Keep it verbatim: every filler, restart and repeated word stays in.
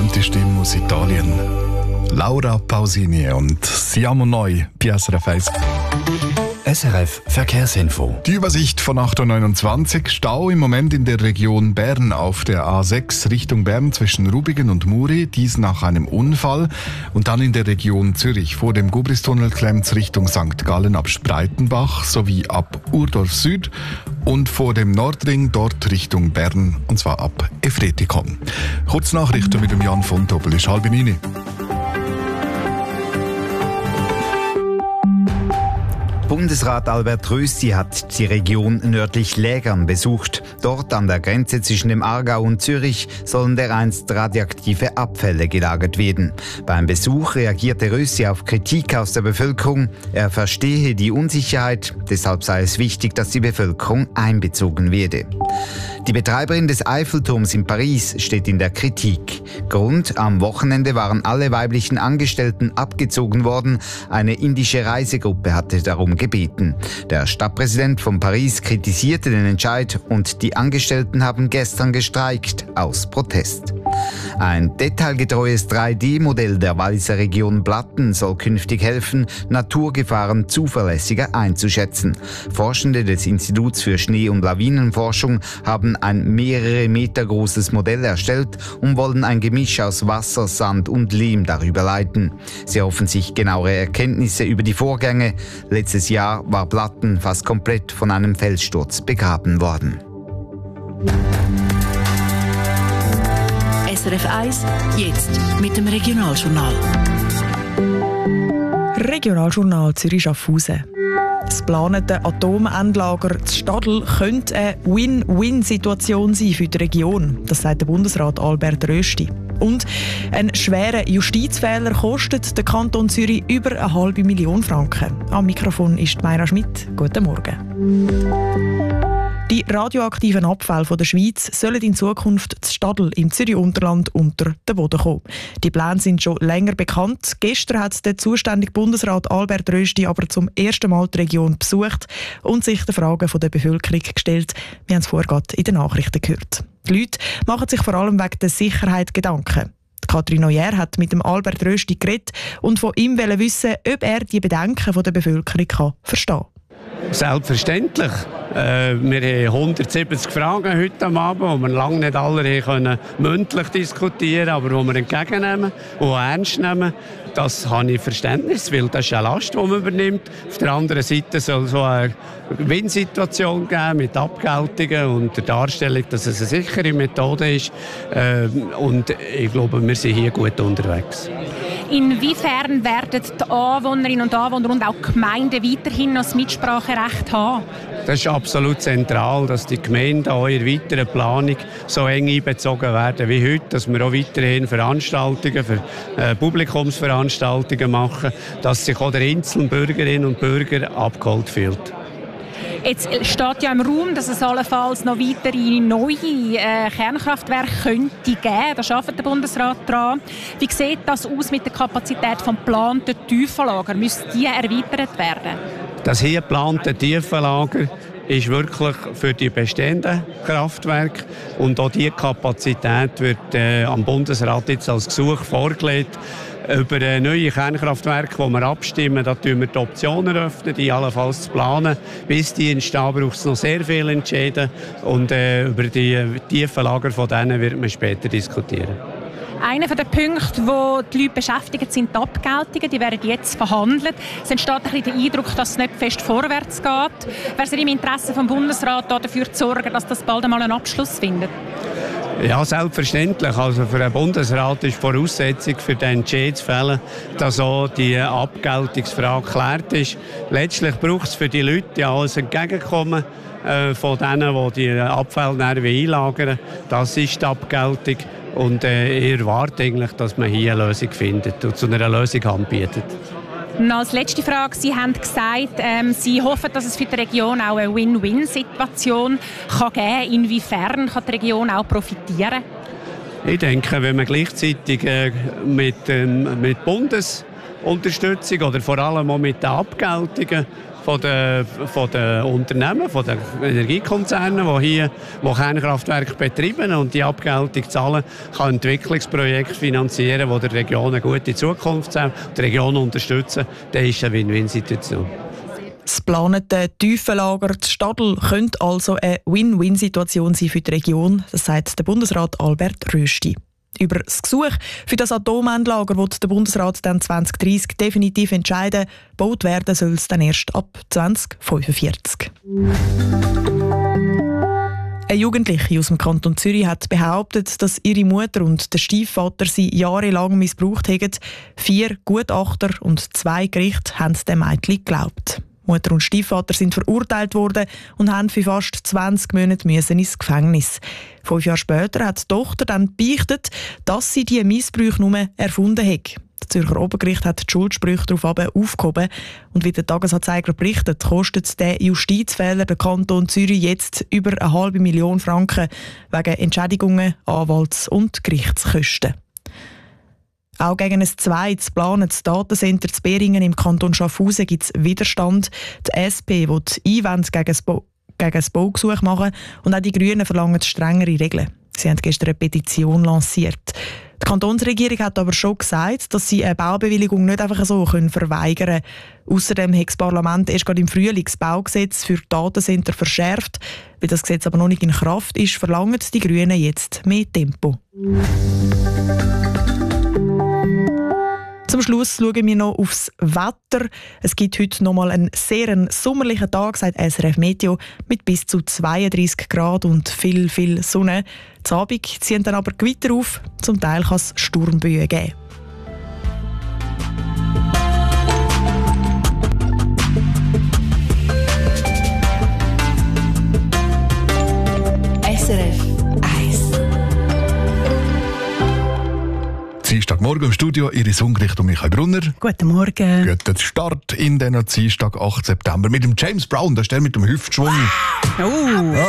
berühmte Stimme aus Italien. Laura Pausini und Siamo Noi, bei S R F eins. S R F Verkehrsinfo. Die Übersicht von acht Uhr neunundzwanzig. Stau im Moment in der Region Bern auf der A sechs Richtung Bern zwischen Rubigen und Muri, dies nach einem Unfall. Und dann in der Region Zürich vor dem Gubristunnel klemmt's Richtung Sankt Gallen ab Spreitenbach sowie ab Urdorf Süd und vor dem Nordring dort Richtung Bern, und zwar ab Efretikon. Kurznachrichten mit dem Jan von Doppel ist halb neun. Bundesrat Albert Rösti hat die Region nördlich Lägern besucht. Dort an der Grenze zwischen dem Aargau und Zürich sollen dereinst radioaktive Abfälle gelagert werden. Beim Besuch reagierte Rösti auf Kritik aus der Bevölkerung. Er verstehe die Unsicherheit, deshalb sei es wichtig, dass die Bevölkerung einbezogen werde. Die Betreiberin des Eiffelturms in Paris steht in der Kritik. Grund: am Wochenende waren alle weiblichen Angestellten abgezogen worden. Eine indische Reisegruppe hatte darum gebeten. Der Stadtpräsident von Paris kritisierte den Entscheid und die Angestellten haben gestern gestreikt aus Protest. Ein detailgetreues drei D Modell der Walliser Region Blatten soll künftig helfen, Naturgefahren zuverlässiger einzuschätzen. Forschende des Instituts für Schnee- und Lawinenforschung haben ein mehrere Meter großes Modell erstellt und wollen ein Gemisch aus Wasser, Sand und Lehm darüber leiten. Sie hoffen sich genauere Erkenntnisse über die Vorgänge. Letztes Jahr war Blatten fast komplett von einem Felssturz begraben worden. S R F eins, jetzt mit dem Regionaljournal. Regionaljournal Zürich-Schaffhausen. Das geplante Atomendlager zu Stadl könnte eine Win-Win-Situation sein für die Region. Das sagt der Bundesrat Albert Rösti. Und ein schwerer Justizfehler kostet den Kanton Zürich über eine halbe Million Franken. Am Mikrofon ist Mayra Schmidt. Guten Morgen. Die radioaktiven Abfälle von der Schweiz sollen in Zukunft zu Stadl im Zürich-Unterland unter den Boden kommen. Die Pläne sind schon länger bekannt. Gestern hat der zuständige Bundesrat Albert Rösti aber zum ersten Mal die Region besucht und sich den Fragen der Bevölkerung gestellt. Wir haben es vorhin in den Nachrichten gehört. Die Leute machen sich vor allem wegen der Sicherheit Gedanken. Katrin Neuer hat mit dem Albert Rösti geredet und von ihm wissen, ob er die Bedenken der Bevölkerung kann verstehen kann. Selbstverständlich. Äh, wir haben hundertsiebzig Fragen heute am Abend, die wir lange nicht alle können mündlich diskutieren konnten, aber die wir entgegennehmen und ernst nehmen. Das habe ich Verständnis, weil das ist eine Last, die man übernimmt. Auf der anderen Seite soll es so eine Win-Situation geben mit Abgeltungen und der Darstellung, dass es eine sichere Methode ist. Äh, und ich glaube, wir sind hier gut unterwegs. Inwiefern werden die Anwohnerinnen und Anwohner und auch die Gemeinden weiterhin noch das Mitspracherecht haben? Das ist absolut zentral, dass die Gemeinden auch in der weiteren Planung so eng einbezogen werden wie heute, dass wir auch weiterhin Veranstaltungen, für, äh, Publikumsveranstaltungen machen, dass sich auch der einzelne Bürgerinnen und Bürger abgeholt fühlt. Jetzt steht ja im Raum, dass es allenfalls noch weitere neue äh, Kernkraftwerke könnte geben. Da arbeitet der Bundesrat dran. Wie sieht das aus mit der Kapazität des geplanten Tiefenlager? Müssen die erweitert werden? Das hier geplante Tiefenlager ist wirklich für die bestehenden Kraftwerke und auch diese Kapazität wird äh, am Bundesrat jetzt als Gesuch vorgelegt. Über neue Kernkraftwerke, die wir abstimmen, da öffnen wir die Optionen, öffnen, die allenfalls zu planen. Bis die entstehen, braucht es noch sehr viel Entscheiden. Und äh, über die tiefen Lager von denen wird man später diskutieren. Einer der Punkte, wo die Leute beschäftigt, sind die Abgeltungen. Die werden jetzt verhandelt. Es entsteht ein bisschen der Eindruck, dass es nicht fest vorwärts geht. Wäre es im Interesse des Bundesrats dafür zu sorgen, dass das bald einmal einen Abschluss findet? Ja, selbstverständlich. Also für den Bundesrat ist die Voraussetzung für den Entscheid zu fällen, dass auch die Abgeltungsfrage geklärt ist. Letztlich braucht es für die Leute ja alles Entgegenkommen äh, von denen, die die Abfälle einlagern wollen. Das ist die Abgeltung. Und äh, ich erwarte eigentlich, dass man hier eine Lösung findet und zu einer Lösung anbietet. Und als letzte Frage, Sie haben gesagt, ähm, Sie hoffen, dass es für die Region auch eine Win-Win-Situation kann geben kann. Inwiefern kann die Region auch profitieren? Ich denke, wenn man gleichzeitig äh, mit, ähm, mit Bundesunterstützung oder vor allem auch mit den Abgeltungen von den, von den Unternehmen, von den Energiekonzernen, die hier die Kernkraftwerke betreiben und die Abgeltung zahlen, kann Entwicklungsprojekte finanzieren, die der Region eine gute Zukunft haben, die Region unterstützen. Das ist eine Win-Win-Situation. Das geplante Tiefenlager zu Stadl könnte also eine Win-Win-Situation sein für die Region, das sagt der Bundesrat Albert Rösti. Über das Gesuch für das Atomendlager wird der Bundesrat dann zwanzig dreissig definitiv entscheiden. Gebaut werden soll es dann erst ab zwanzig fünfundvierzig. Eine Jugendliche aus dem Kanton Zürich hat behauptet, dass ihre Mutter und der Stiefvater sie jahrelang missbraucht haben. Vier Gutachter und zwei Gerichte haben dem Mädchen geglaubt. Mutter und Stiefvater sind verurteilt worden und haben für fast zwanzig Monate müssen ins Gefängnis. Fünf Jahre später hat die Tochter dann beichtet, dass sie diese Missbrauche nur erfunden hat. Das Zürcher Obergericht hat die Schuldsprüche darauf aufgehoben. Und wie der Tagesanzeiger berichtet, kostet der Justizfehler der Kanton Zürich jetzt über eine halbe Million Franken wegen Entschädigungen, Anwalts- und Gerichtskosten. Auch gegen ein zweites geplantes Datencenter zu Beringen im Kanton Schaffhausen gibt es Widerstand. Die S P will Einwände gegen das, Bo- gegen das Baugesuch machen und auch die Grünen verlangen strengere Regeln. Sie haben gestern eine Petition lanciert. Die Kantonsregierung hat aber schon gesagt, dass sie eine Baubewilligung nicht einfach so verweigern können. Außerdem hat das Parlament erst gerade im Frühling das Baugesetz für Datencenter verschärft. Weil das Gesetz aber noch nicht in Kraft ist, verlangen die Grünen jetzt mehr Tempo. Zum Schluss schauen wir noch aufs Wetter. Es gibt heute noch mal einen sehr sommerlichen Tag, sagt S R F Meteo, mit bis zu zweiunddreissig Grad und viel, viel Sonne. Am Abend ziehen dann aber Gewitter auf. Zum Teil kann es Sturmböen geben. S R F eins. Dienstagmorgen im Studio, Iris Ungericht und Michael Brunner. Guten Morgen. Guten Start in den Dienstag, achten September mit dem James Brown, der ist der mit dem Hüftschwung. Oh.